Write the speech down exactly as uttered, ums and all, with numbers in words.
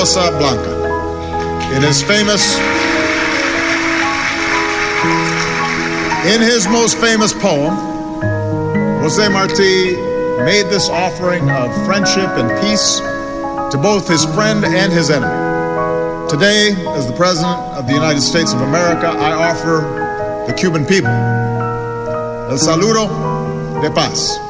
Rosa Blanca. In his famous, in his most famous poem, José Martí made this offering of friendship and peace to both his friend and his enemy. Today, as the President of the United States of America, I offer the Cuban people el saludo de paz.